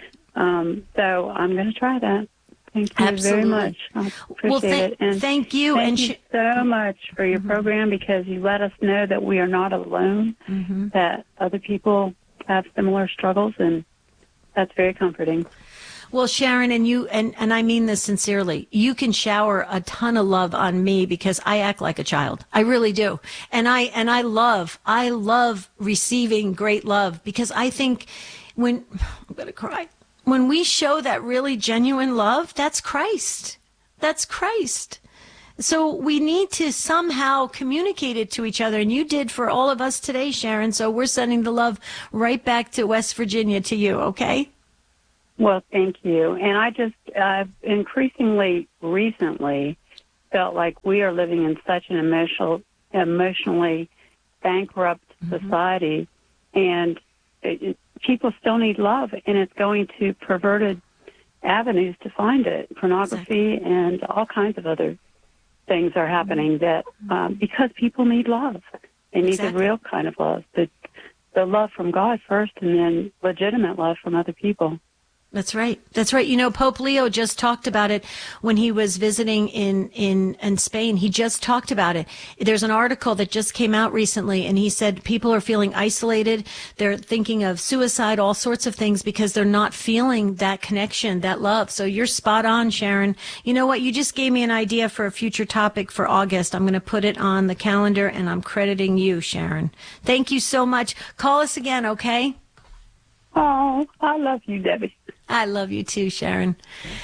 M: Um, so I'm going to try that. Thank you
A: Absolutely.
M: very much. I appreciate
A: well, th-
M: it. And
A: thank you.
M: Thank
A: and
M: you
A: sh-
M: so much for your mm-hmm. program because you let us know that we are not alone,
A: mm-hmm.
M: that other people have similar struggles, and that's very comforting.
A: Well, Sharon, and you, and, and I mean this sincerely, you can shower a ton of love on me because I act like a child. I really do. And I, and I love, I love receiving great love because I think when, I'm going to cry. When we show that really genuine love, that's Christ. That's Christ. So we need to somehow communicate it to each other. And you did for all of us today, Sharon. So we're sending the love right back to West Virginia to you, okay?
M: Well, thank you. And I just uh, increasingly recently felt like we are living in such an emotional, emotionally bankrupt mm-hmm. society. And it, it, people still need love, and it's going to perverted avenues to find it, pornography exactly. and all kinds of other things are happening that um, because people need love. They need exactly. the real kind of love, the, the love from God first and then legitimate love from other people.
A: That's right. That's right. You know, Pope Leo just talked about it when he was visiting in, in, in Spain. He just talked about it. There's an article that just came out recently, and he said people are feeling isolated. They're thinking of suicide, all sorts of things, because they're not feeling that connection, that love. So you're spot on, Sharon. You know what? You just gave me an idea for a future topic for August. I'm going to put it on the calendar, and I'm crediting you, Sharon. Thank you so much. Call us again, okay?
M: Oh, I love you, Debbie.
A: I love you too, Sharon.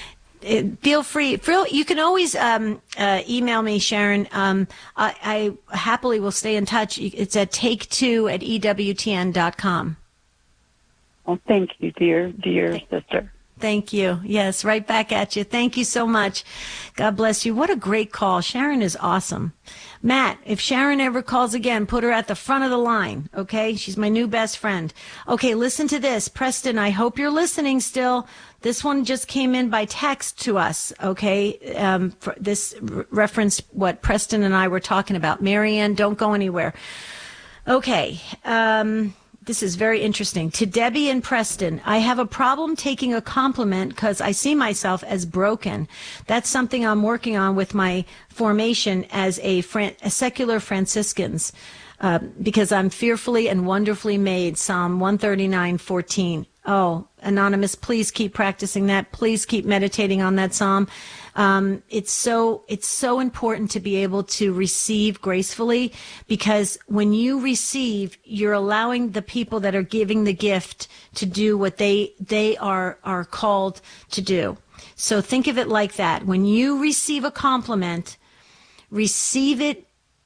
A: It, feel free. Feel, you can always um, uh, email me, Sharon. Um, I, I happily will stay in touch. It's at take two at E W T N dot com.
M: Well, thank you, dear, dear thank, sister.
A: Thank you. Yes, right back at you. Thank you so much. God bless you. What a great call. Sharon is awesome. Matt, if Sharon ever calls again, put her at the front of the line, okay? She's my new best friend. Okay, listen to this. Preston, I hope you're listening still. This one just came in by text to us, okay? Um, for this r- referenced what Preston and I were talking about. Marianne, don't go anywhere. Okay, um... this is very interesting. To Debbie and Preston, I have a problem taking a compliment because I see myself as broken. That's something I'm working on with my formation as a, Fran- a secular Franciscans uh, because I'm fearfully and wonderfully made, Psalm one thirty-nine fourteen. Oh, Anonymous, please keep practicing that. Please keep meditating on that Psalm. Um, it's so, it's so important to be able to receive gracefully, because when you receive, you're allowing the people that are giving the gift to do what they, they are, are called to do. So think of it like that. When you receive a compliment, receive it,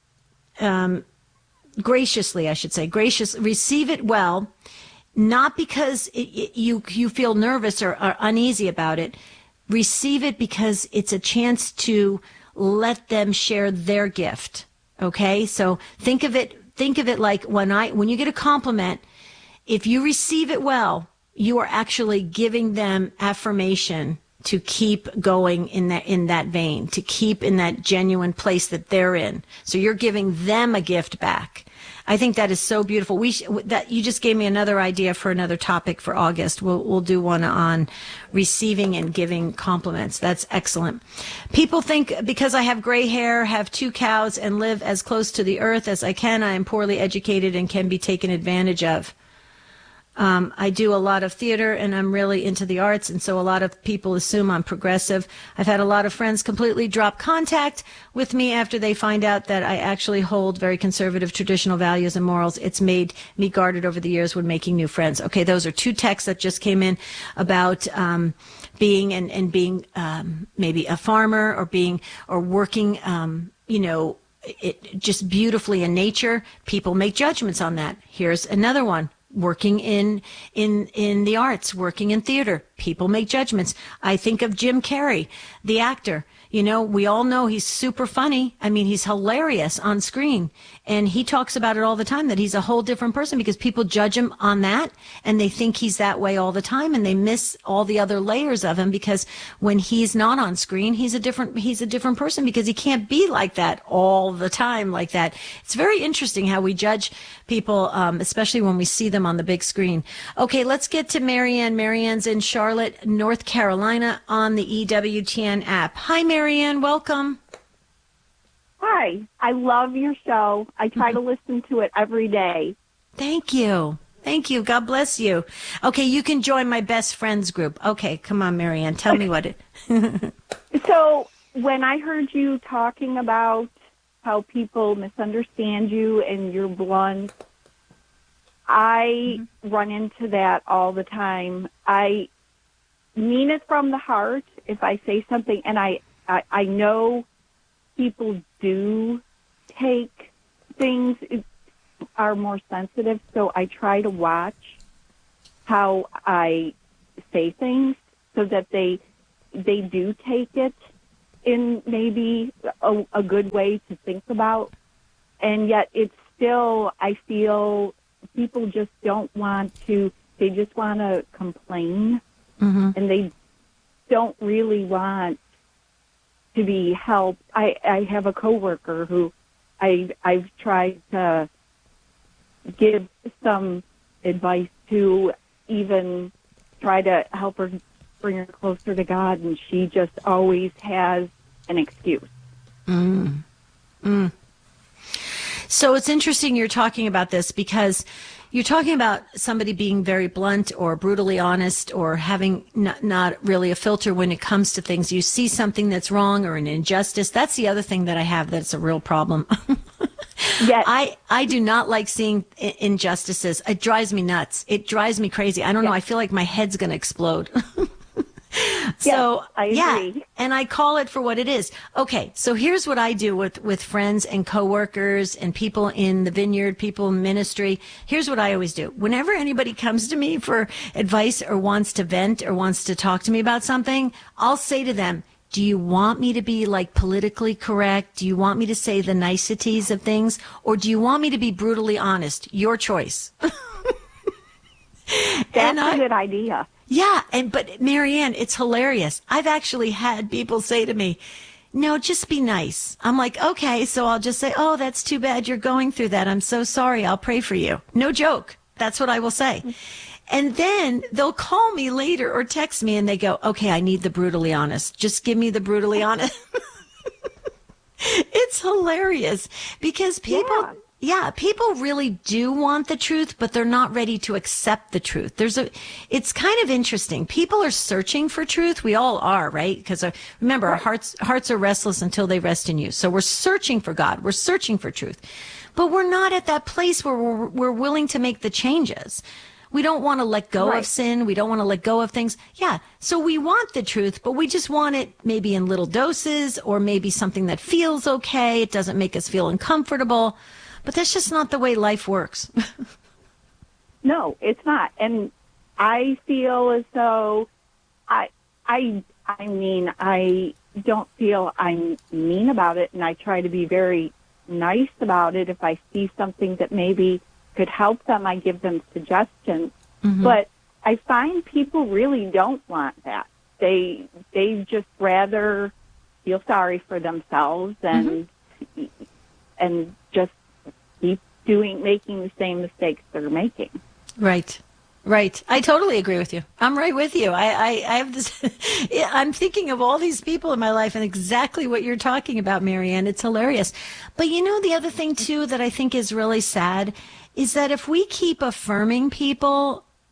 A: um, graciously, I should say, gracious, receive it well, not because it, it, you, you feel nervous or, or uneasy about it. Receive it because it's a chance to let them share their gift. Okay? So think of it, think of it like when I, when you get a compliment, if you receive it well, you are actually giving them affirmation to keep going in that, in that vein, to keep in that genuine place that they're in. So you're giving them a gift back. I think that is so beautiful. We sh- that you just gave me another idea for another topic for August. We'll we'll do one on receiving and giving compliments. That's excellent. People think because I have gray hair, have two cows, and live as close to the earth as I can, I am poorly educated and can be taken advantage of. Um, I do a lot of theater, and I'm really into the arts, and so a lot of people assume I'm progressive. I've had a lot of friends completely drop contact with me after they find out that I actually hold very conservative traditional values and morals. It's made me guarded over the years when making new friends. Okay, those are two texts that just came in about um, being and, and being um, maybe a farmer or being or working, um, you know, it just beautifully in nature. People make judgments on that. Here's another one. Working in, in, in the arts, working in theater. People make judgments. I think of Jim Carrey, the actor. You know, we all know he's super funny. I mean, he's hilarious on screen. And he talks about it all the time, that he's a whole different person because people judge him on that and they think he's that way all the time and they miss all the other layers of him because when he's not on screen, he's a different, he's a different person because he can't be like that all the time like that. It's very interesting how we judge people, um, especially when we see them on the big screen. Okay, let's get to Marianne. Marianne's in Charlotte, North Carolina on the E W T N app. Hi, Marianne. Welcome.
N: Hi. I love your show. I try to listen to it every day.
A: Thank you. Thank you. God bless you. Okay, you can join my best friends group. Okay, come on, Marianne. Tell me what it...
N: So when I heard you talking about how people misunderstand you and you're blunt, I mm-hmm. run into that all the time. I mean it from the heart if I say something, and I, I, I know people do take things, are more sensitive, so I try to watch how I say things so that they they do take it in maybe a, a good way to think about. And yet it's still, I feel people just don't want to, they just want to complain, mm-hmm. and they don't really want to be helped. I, I have a coworker who I, I've tried to give some advice to, even try to help her bring her closer to God, and she just always has an excuse.
A: Mm. Mm. So it's interesting you're talking about this because you're talking about somebody being very blunt or brutally honest or having not, not really a filter when it comes to things. You see something that's wrong or an injustice. That's the other thing that I have that's a real problem.
N: Yes.
A: I, I do not like seeing I- injustices. It drives me nuts. It drives me crazy. I don't yes. know. I feel like my head's going to explode. So,
N: yes, I
A: yeah,
N: agree.
A: and I call it for what it is. Okay, so here's what I do with, with friends and coworkers and people in the vineyard, people in ministry. Here's what I always do. Whenever anybody comes to me for advice or wants to vent or wants to talk to me about something, I'll say to them, do you want me to be like politically correct? Do you want me to say the niceties of things? Or do you want me to be brutally honest? Your choice.
N: That's
A: I,
N: a good idea.
A: Yeah, and but Marianne, it's hilarious. I've actually had people say to me, no, just be nice. I'm like, okay, so I'll just say, oh, that's too bad you're going through that. I'm so sorry. I'll pray for you. No joke. That's what I will say. And then they'll call me later or text me and they go, okay, I need the brutally honest. Just give me the brutally honest. It's hilarious because people... Yeah. Yeah, people really do want the truth, but they're not ready to accept the truth. There's a, it's kind of interesting. People are searching for truth. We all are, right? Because uh, remember, right. our hearts, hearts are restless until they rest in you. So we're searching for God. We're searching for truth, but we're not at that place where we're, we're willing to make the changes. We don't want to let go right. of sin. We don't want to let go of things. Yeah. So we want the truth, but we just want it maybe in little doses or maybe something that feels okay. It doesn't make us feel uncomfortable. But that's just not the way life works.
N: No, it's not. And I feel as though I, I, I mean, I don't feel I'm mean about it, and I try to be very nice about it. If I see something that maybe could help them, I give them suggestions. Mm-hmm. But I find people really don't want that. They, they just rather feel sorry for themselves and, mm-hmm. and just keep doing, making the same mistakes they're making.
A: Right. Right. I totally agree with you. I'm right with you. I, I, I have this, I'm thinking of all these people in my life and exactly what you're talking about, Marianne. It's hilarious. But you know, the other thing too that I think is really sad is that if we keep affirming people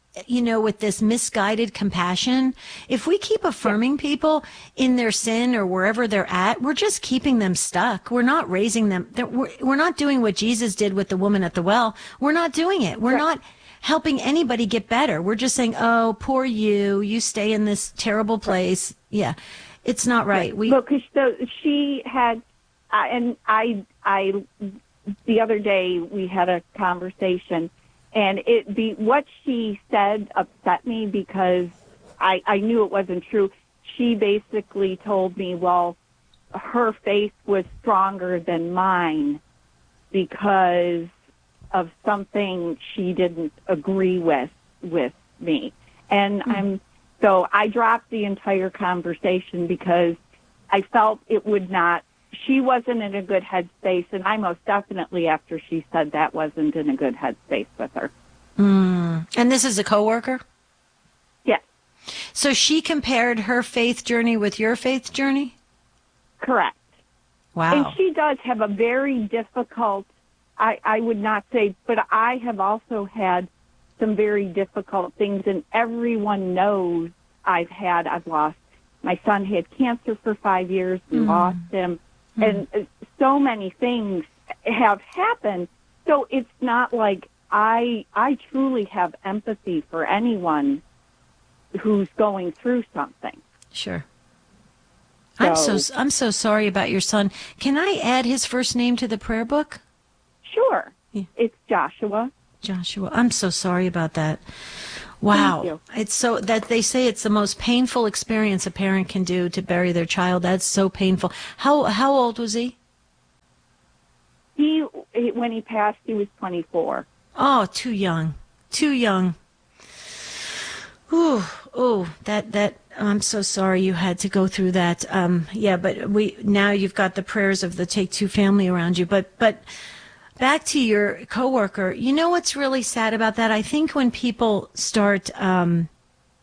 A: you know, with this misguided compassion, if we keep affirming people in their sin or wherever they're at, we're just keeping them stuck. We're not raising them. We're, we're not doing what Jesus did with the woman at the well. We're not doing it. We're not helping anybody get better. We're just saying, oh, poor you. You stay in this terrible place. Yeah. It's not right. We
N: Look, so she had, uh, and I, I, the other day we had a conversation, and it the what she said upset me because I, I knew it wasn't true. She basically told me, well, her faith was stronger than mine because of something she didn't agree with with me, and mm-hmm. I'm. So I dropped the entire conversation because I felt it would not, she wasn't in a good headspace, and I most definitely, after she said that, wasn't in a good headspace with her.
A: Mm. And this is a coworker?
N: Yes.
A: So she compared her faith journey with your faith journey?
N: Correct.
A: Wow.
N: And she does have a very difficult, I, I would not say, but I have also had some very difficult things, and everyone knows I've had, I've lost, my son had cancer for five years, we mm. lost him, mm. and so many things have happened. So it's not like I, I truly have empathy for anyone who's going through something.
A: Sure.
N: So,
A: I'm so, I'm so sorry about your son. Can I add his first name to the prayer book?
N: Sure. Yeah. It's Joshua.
A: Joshua, I'm so sorry about that. Wow. It's so that they say it's the most painful experience a parent can do to bury their child. That's so painful. How how old was he?
N: He when he passed, he was twenty-four.
A: Oh, too young. Too young. Ooh, ooh, that that I'm so sorry you had to go through that. Um yeah, but we now you've got the prayers of the Take Two family around you. But but back to your coworker, you know what's really sad about that? I think when people start um,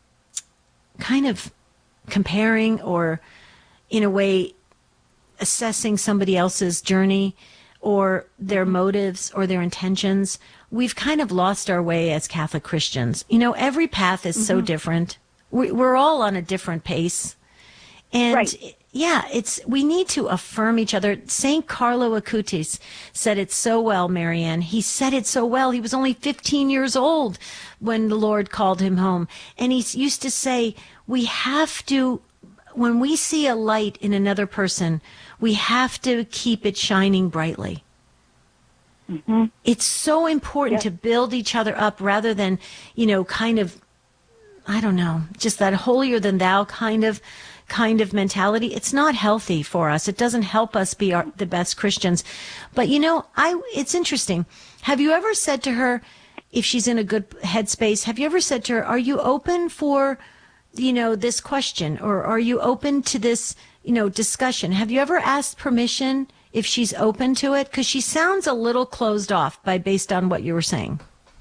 A: kind of comparing or, in a way, assessing somebody else's journey or their motives or their intentions, we've kind of lost our way as Catholic Christians. You know, every path is mm-hmm. so different. We, we're all on a different pace. And right. Yeah, it's we need to affirm each other. Saint Carlo Acutis said it so well, Marianne. He said it so well. He was only fifteen years old when the Lord called him home. And he used to say, we have to, when we see a light in another person, we have to keep it shining brightly. Mm-hmm. It's so important yeah. to build each other up rather than, you know, kind of, I don't know, just that holier than thou kind of kind of mentality. It's not healthy for us. It doesn't help us be our, the best Christians. But, you know, I it's interesting. Have you ever said to her, if she's in a good headspace, have you ever said to her, are you open for, you know, this question? Or are you open to this, you know, discussion? Have you ever asked permission if she's open to it? Because she sounds a little closed off by based on what you were saying.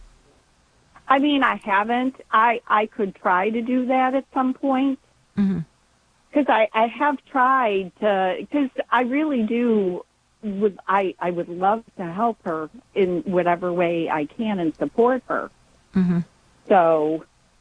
N: I mean, I haven't. I, I could try to do that at some point. Mm-hmm. Because I, I have tried to, because I really do, would I, I would love to help her in whatever way I can and support her. Mm-hmm. So,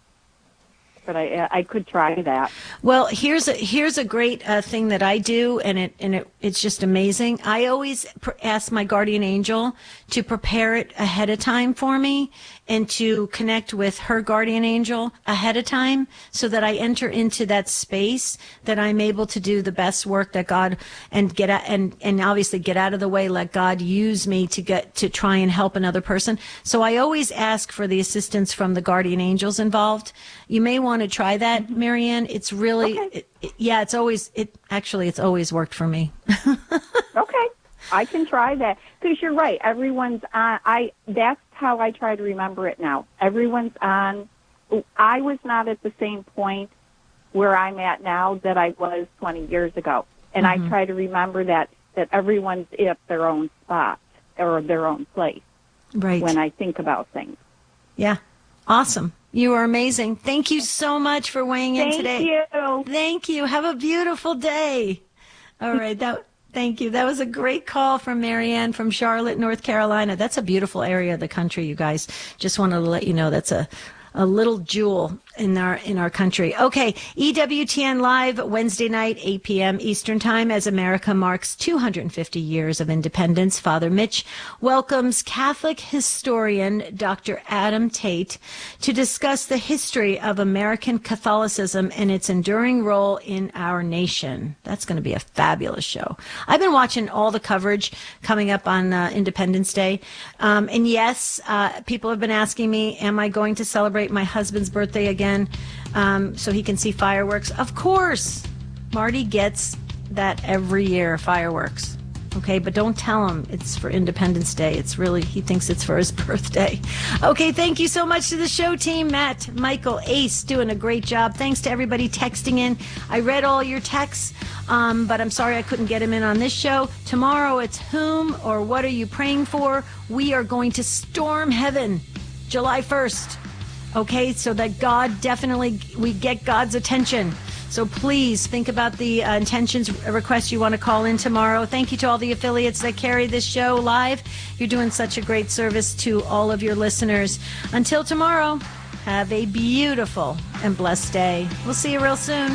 N: but I I could try that.
A: Well, here's a here's a great uh, thing that I do, and it and it it's just amazing. I always pr- ask my guardian angel to prepare it ahead of time for me, and to connect with her guardian angel ahead of time, so that I enter into that space that I'm able to do the best work that God and get out, and and obviously get out of the way. Let God use me to get to try and help another person. So I always ask for the assistance from the guardian angels involved. You may want to try that, Marianne. It's really, okay. it, it, yeah, it's always, it actually, it's always worked for me.
N: Okay. I can try that. Because you're right. Everyone's on, I, that's how I try to remember it now. Everyone's on. I was not at the same point where I'm at now that I was twenty years ago. And mm-hmm. I try to remember that, that everyone's at their own spot or their own place.
A: Right.
N: When I think about things.
A: Yeah. Awesome. You are amazing. Thank you so much for weighing in
N: Thank
A: today.
N: Thank
A: you. Thank you. Have a beautiful day. All right. That. Thank you. That was a great call from Marianne from Charlotte, North Carolina. That's a beautiful area of the country, you guys. Just wanted to let you know that's a, a little jewel in our in our country. Okay, E W T N Live, Wednesday night, eight p.m. Eastern Time, as America marks two hundred fifty years of independence. Father Mitch welcomes Catholic historian Doctor Adam Tate to discuss the history of American Catholicism and its enduring role in our nation. That's going to be a fabulous show. I've been watching all the coverage coming up on uh, Independence Day. Um, and yes, uh, people have been asking me, am I going to celebrate my husband's birthday again um, so he can see fireworks? Of course. Marty gets that every year, fireworks. Okay, but don't tell him it's for Independence Day. It's really, he thinks it's for his birthday. Okay, thank you so much to the show team. Matt, Michael, Ace, doing a great job. Thanks to everybody texting in. I read all your texts, um, but I'm sorry I couldn't get him in on this show. Tomorrow it's whom or what are you praying for? We are going to storm heaven July first. Okay, so that God definitely, we get God's attention. So please think about the uh, intentions, requests you want to call in tomorrow. Thank you to all the affiliates that carry this show live. You're doing such a great service to all of your listeners. Until tomorrow, have a beautiful and blessed day. We'll see you real soon.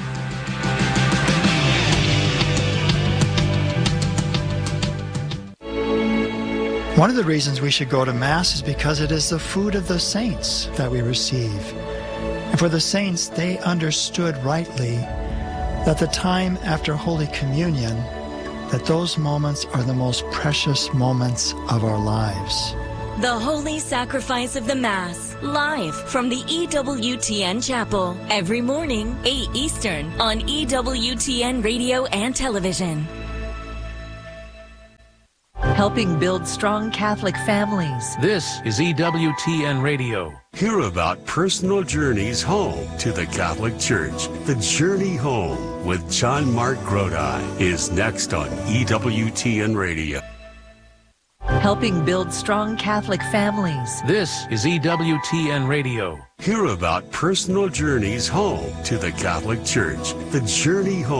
O: One of the reasons we should go to Mass is because it is the food of the saints that we receive. And for the saints, they understood rightly that the time after Holy Communion, that those moments are the most precious moments of our lives.
P: The Holy Sacrifice of the Mass, live from the E W T N Chapel, every morning, eight Eastern, on E W T N Radio and Television.
B: Helping build strong Catholic families.
Q: This is E W T N Radio.
R: Hear about personal journeys home to the Catholic Church. The Journey Home with John Mark Grodi is next on E W T N Radio.
B: Helping build strong Catholic families.
Q: This is E W T N Radio.
R: Hear about personal journeys home to the Catholic Church. The Journey Home.